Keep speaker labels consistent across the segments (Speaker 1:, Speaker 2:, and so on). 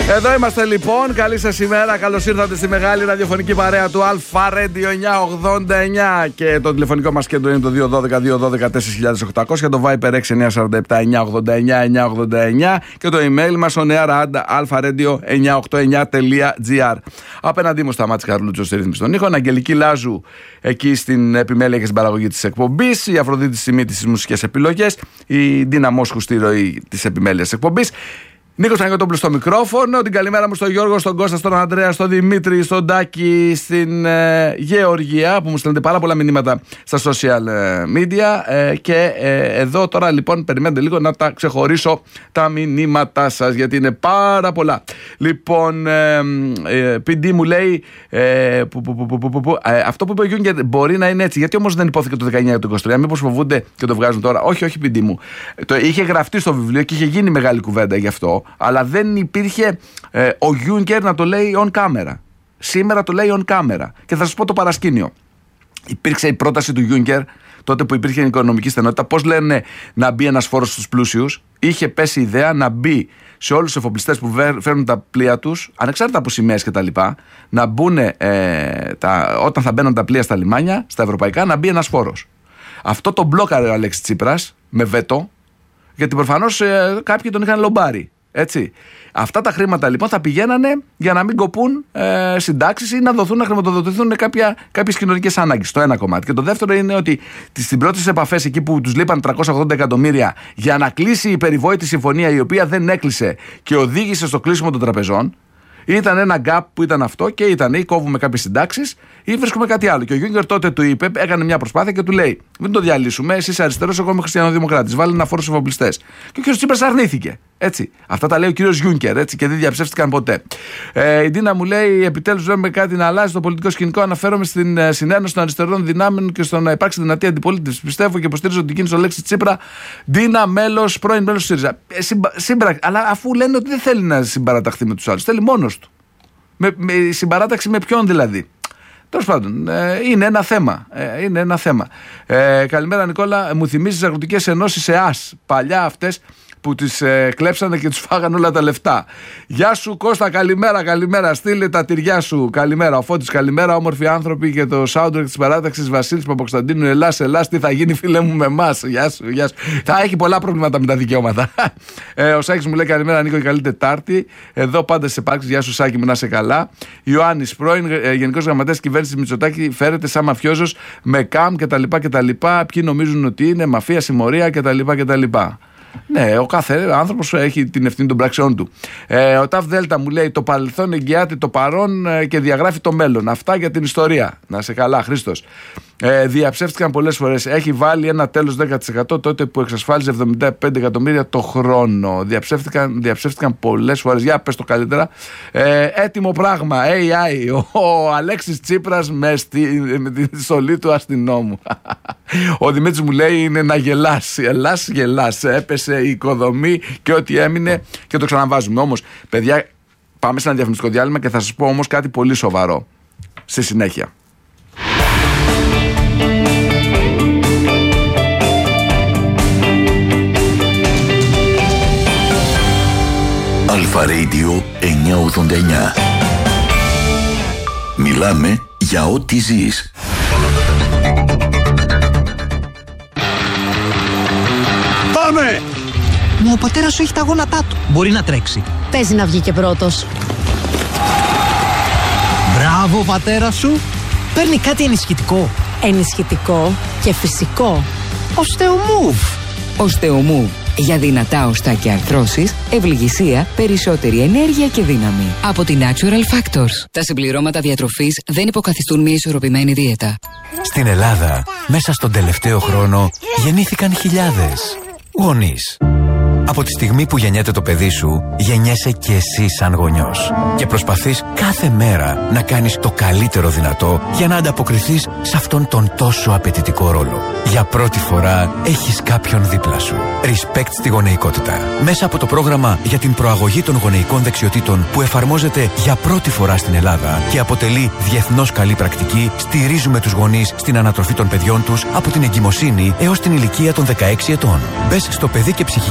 Speaker 1: Εδώ είμαστε λοιπόν. Καλή σας ημέρα. Καλώς ήρθατε στη μεγάλη ραδιοφωνική παρέα του Αλφα Radio 989. Και το τηλεφωνικό μας κέντρο είναι το 212-212-4800. Το Viper 6947-989-989. Και το email μας on air alpha-radio989.gr. Απέναντί μου Σταμάτης Καρλούτσος στη ρύθμιση των ήχων. Αγγελική Λάζου εκεί στην επιμέλεια και στην παραγωγή της εκπομπής. Η Αφροδίτη Σιμίτη στις μουσικές επιλογές. Η Ντίνα Μόσχου στη ροή της επιμέλειας της εκπομπής. Νίκος Παναγιώτοπουλος στο μικρόφωνο. Την καλημέρα μου στον Γιώργο, στον Κώστα, στον Ανδρέα, στον Δημήτρη, στον Τάκη, στην Γεωργία που μου στέλνετε πάρα πολλά μηνύματα στα social media. Και εδώ τώρα λοιπόν περιμένετε λίγο να τα ξεχωρίσω τα μηνύματά σας, γιατί είναι πάρα πολλά. Λοιπόν, PD μου λέει αυτό που είπε ο Γιούγκερ μπορεί να είναι έτσι. Γιατί όμως δεν υπόθηκε το 19 και το 23? Μήπως φοβούνται και το βγάζουν τώρα? Όχι, PD μου. Είχε γραφτεί στο βιβλίο και είχε γίνει μεγάλη κουβέντα γι' αυτό. Αλλά δεν υπήρχε ο Γιούνκερ να το λέει on camera. Σήμερα το λέει on camera. Και θα σας πω το παρασκήνιο. Υπήρξε η πρόταση του Γιούνκερ τότε που υπήρχε η οικονομική στενότητα. Πώς λένε να μπει ένας φόρος στους πλούσιους? Είχε πέσει η ιδέα να μπει σε όλους τους εφοπλιστές που φέρνουν τα πλοία τους, ανεξάρτητα από σημαίες και τα λοιπά, να μπουν όταν θα μπαίνουν τα πλοία στα λιμάνια, στα ευρωπαϊκά, να μπει ένας φόρος. Αυτό το μπλόκαρε ο Αλέξης Τσίπρας με βέτο, γιατί προφανώς κάποιοι τον είχαν λομπάρει. Έτσι. Αυτά τα χρήματα λοιπόν θα πηγαίνανε για να μην κοπούν συντάξεις ή να δοθούν, να χρηματοδοτηθούν κάποιες κοινωνικές ανάγκες. Το ένα κομμάτι. Και το δεύτερο είναι ότι στις πρώτες επαφές, εκεί που τους λείπαν 380 εκατομμύρια για να κλείσει η περιβόητη συμφωνία, η οποία δεν έκλεισε και οδήγησε στο κλείσιμο των τραπεζών, ήταν ένα gap που ήταν αυτό και ήταν ή κόβουμε κάποιες συντάξεις ή βρίσκουμε κάτι άλλο. Και ο Γιούγκερ τότε του είπε, έκανε μια προσπάθεια και του λέει: μην το διαλύσουμε, εσύ είσαι αριστερός, εγώ είμαι χριστιανοδημοκράτης. Βάλε ένα φόρο στους εφοπλιστές. Και ο κ. Τσίπρας αρνήθηκε. Έτσι. Αυτά τα λέει ο κ. Γιούγκερ, έτσι, και δεν διαψεύστηκαν ποτέ. Η Ντίνα μου λέει: επιτέλους βλέπουμε κάτι να αλλάζει στο πολιτικό σκηνικό. Αναφέρομαι στην συνένωση των αριστερών δυνάμεων και στο να υπάρξει δυνατή αντιπολίτευση. Πιστεύω και υποστηρίζω την κίνηση του Αλέξη Τσίπρα. Ντίνα, πρώην μέλος του ΣΥΡΙΖΑ. Αλλά αφού λένε ότι δεν θέλει να συμπαραταχθεί με τους άλλους, θέλει μόνος του. Με συμπαράταξη με ποιον δηλαδή? Τέλος πάντων, είναι ένα θέμα. Καλημέρα Νικόλα, μου θυμίζεις τις αγροτικές ενώσεις ΕΑΣ, παλιά αυτές που τις κλέψανε και τους φάγανε όλα τα λεφτά. Γεια σου Κώστα, καλημέρα, στείλε τα τυριά σου. Καλημέρα, ο Φώτης, καλημέρα, όμορφοι άνθρωποι, και το soundtrack της παράταξης Βασίλης Παπακοσταντίνου, Ελλάς, τι θα γίνει φίλε μου με εμάς? Γεια σου. Θα έχει πολλά προβλήματα με τα δικαιώματα. Ο Σάκης μου λέει καλημέρα Νίκο και καλή Τετάρτη. Εδώ πάντα στις επάρξεις, γεια σου Σάκη μου, να είσαι καλά. Ιωάννης, πρώην Γενικός Γραμματέας Κυβέρνησης Μητσοτάκη, φέρεται σαν μαφιόζος με καμ κτλ. Ποιοι νομίζουν ότι είναι μαφία, συμμορία κτλ. Ναι, ο κάθε άνθρωπος έχει την ευθύνη των πράξεών του. Ο Ταφ Δέλτα μου λέει: το παρελθόν εγγυάται το παρόν και διαγράφει το μέλλον. Αυτά για την ιστορία. Να σε καλά, Χρήστος. Διαψεύτηκαν πολλές φορές. Έχει βάλει ένα τέλος 10% τότε που εξασφάλιζε 75 εκατομμύρια το χρόνο. Διαψεύτηκαν πολλές φορές. Για πες το καλύτερα. Έτοιμο πράγμα. AI. Ο Αλέξης Τσίπρας με την στολή του αστυνόμου. Ο Δημήτρης μου λέει: είναι να γελάς. Έπεσε η οικοδομή και ό,τι έμεινε και το ξαναβάζουμε. Όμως, παιδιά, πάμε σε ένα διαφημιστικό διάλειμμα και θα σας πω όμως κάτι πολύ σοβαρό στη συνέχεια.
Speaker 2: Αλφα Radio 989. Μιλάμε για ό,τι ζεις.
Speaker 3: Πάμε! Μα ο πατέρας σου έχει τα γόνατά του. Μπορεί να τρέξει.
Speaker 4: Παίζει να βγει και πρώτος.
Speaker 3: Μπράβο πατέρα σου. Παίρνει κάτι ενισχυτικό.
Speaker 4: Ενισχυτικό και φυσικό.
Speaker 3: Osteomove.
Speaker 5: Osteomove. Για δυνατά οστά και αρθρώσεις, ευληγησία, περισσότερη ενέργεια και δύναμη. Από την Natural Factors. Τα συμπληρώματα διατροφής δεν υποκαθιστούν μια ισορροπημένη δίαιτα.
Speaker 6: Στην Ελλάδα, μέσα στον τελευταίο χρόνο, γεννήθηκαν χιλιάδες γονείς. Από τη στιγμή που γεννιέται το παιδί σου, γεννιέσαι και εσύ σαν γονιός. Και προσπαθείς κάθε μέρα να κάνεις το καλύτερο δυνατό για να ανταποκριθείς σε αυτόν τον τόσο απαιτητικό ρόλο. Για πρώτη φορά έχεις κάποιον δίπλα σου. Respect στη γονεϊκότητα. Μέσα από το πρόγραμμα για την προαγωγή των γονεϊκών δεξιοτήτων που εφαρμόζεται για πρώτη φορά στην Ελλάδα και αποτελεί διεθνώς καλή πρακτική, στηρίζουμε τους γονείς στην ανατροφή των παιδιών τους από την εγκυμοσύνη έως την ηλικία των 16 ετών. Μπες στο παιδί και ψυχική υγεία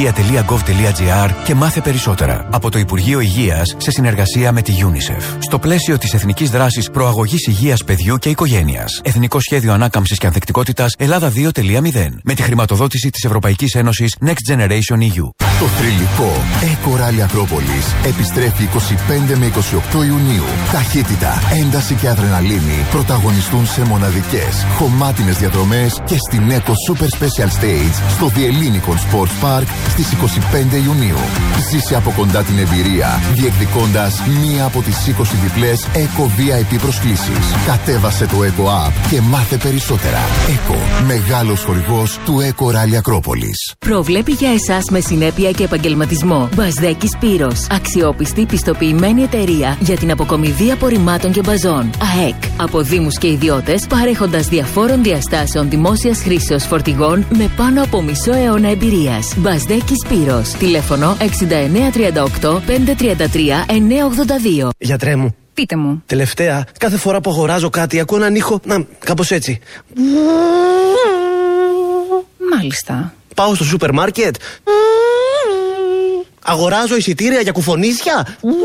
Speaker 6: alphamedia.gov.gr και μάθε περισσότερα. Από το Υπουργείο Υγείας σε συνεργασία με τη UNICEF. Στο πλαίσιο της Εθνικής Δράσης Προαγωγής Υγείας Παιδιού και Οικογένειας. Εθνικό Σχέδιο Ανάκαμψης και Ανθεκτικότητας Ελλάδα 2.0. Με τη χρηματοδότηση της Ευρωπαϊκής Ένωσης Next Generation EU.
Speaker 7: Το θρυλικό Eco Rally Ακρόπολης επιστρέφει 25 με 28 Ιουνίου. Ταχύτητα, ένταση και αδρεναλίνη πρωταγωνιστούν σε μοναδικές, χωμάτινες διαδρομές και στην Eco Super Special Stage στο The Ellinikon Sports Park στις 25 Ιουνίου. Ζήσε από κοντά την εμπειρία, διεκδικώντας μία από τις 20 διπλές Eco VIP προσκλήσεις. Κατέβασε το Eco App και μάθε περισσότερα. Eco, μεγάλος χορηγός του Eco Rally Ακρόπολης.
Speaker 8: Προβλέπει για εσάς με συνέπεια και επαγγελματισμό. Μπαζδέκη Σπύρος. Αξιόπιστη πιστοποιημένη εταιρεία για την αποκομιδή απορριμμάτων και μπαζών. ΑΕΚ. Από δήμους και ιδιώτες, παρέχοντας διαφόρων διαστάσεων δημόσιας χρήσεως φορτηγών με πάνω από μισό αιώνα εμπειρίας. Μπαζδέκη Σπύρος. Τηλέφωνο 6938 533 982.
Speaker 9: Γιατρέ μου.
Speaker 8: Πείτε μου.
Speaker 9: Τελευταία, κάθε φορά που αγοράζω κάτι, ακούω έναν ήχο. Να, κάπως έτσι.
Speaker 8: Μάλιστα.
Speaker 9: Πάω στο σούπερ μάρκετ. Αγοράζω εισιτήρια για κουφονίσια.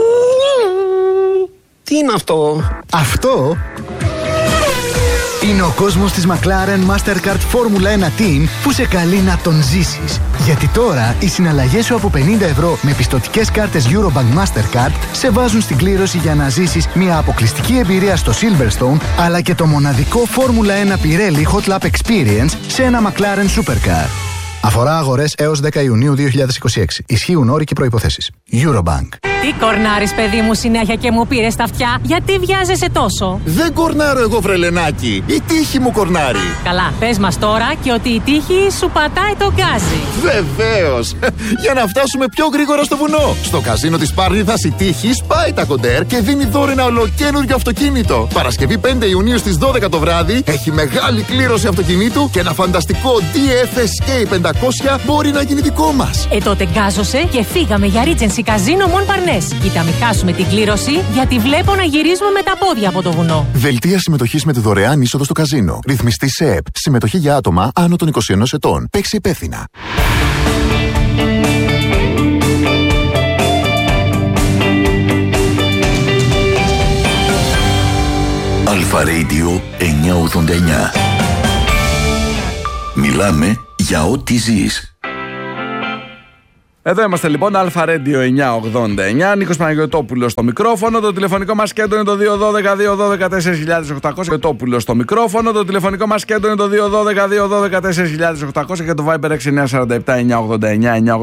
Speaker 9: Τι είναι αυτό?
Speaker 3: Αυτό είναι ο κόσμος της McLaren Mastercard Formula 1 Team που σε καλεί να τον ζήσεις. Γιατί τώρα οι συναλλαγές σου από 50 ευρώ με πιστωτικές κάρτες Eurobank Mastercard σε βάζουν στην κλήρωση για να ζήσεις μια αποκλειστική εμπειρία στο Silverstone αλλά και το μοναδικό Formula 1 Pirelli Hot Lap Experience σε ένα McLaren Supercar. Αφορά αγορές έως 10 Ιουνίου 2026. Ισχύουν όροι και προϋποθέσεις. Eurobank.
Speaker 10: Τι κορνάρεις, παιδί μου, συνέχεια και μου πήρες τα αυτιά? Γιατί βιάζεσαι τόσο?
Speaker 7: Δεν κορνάρω εγώ, βρελενάκι. Η τύχη μου κορνάρει.
Speaker 10: Καλά, πες μας τώρα και ότι η τύχη σου πατάει τον γκάζι.
Speaker 7: Βεβαίως. Για να φτάσουμε πιο γρήγορα στο βουνό. Στο καζίνο της Πάρνηθας η τύχη σπάει τα κοντέρ και δίνει δώρο ένα ολοκαίνουργιο αυτοκίνητο. Παρασκευή 5 Ιουνίου στις 12 το βράδυ έχει μεγάλη κλήρωση αυτοκινήτου και ένα φανταστικό DFSK 500 μπορεί να γίνει δικό μας.
Speaker 10: Τότε γκάζωσε και φύγαμε για Regency Casino Mon Parnes. Κοίτα, μην χάσουμε την κλήρωση, γιατί βλέπω να γυρίζουμε με τα πόδια από το βουνό.
Speaker 7: Δελτία συμμετοχής με τη δωρεάν είσοδο στο καζίνο. Ρυθμιστή σε ΕΠ. Συμμετοχή για άτομα άνω των 21 ετών. Παίξει υπεύθυνα.
Speaker 2: Αλφα Radio 989. Μιλάμε για ό,τι ζεις.
Speaker 1: Εδώ είμαστε λοιπόν, Αλφα Radio 989. Νίκος Παναγιωτόπουλος στο μικρόφωνο. Το τηλεφωνικό μας κέντρο είναι το 212-212-4800. Παναγιωτόπουλος στο μικρόφωνο. Το τηλεφωνικό μας κέντρο είναι το 212-212-4800 και το Viber 6947-989-989.